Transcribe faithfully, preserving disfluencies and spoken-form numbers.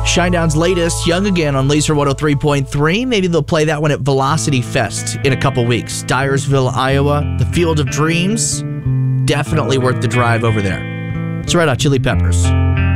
Shinedown's latest, Young Again on Laser one oh three point three. Maybe they'll play that one at Velocity Fest in a couple weeks. Dyersville, Iowa, the Field of Dreams. Definitely worth the drive over there. It's Red Hot Chili Peppers.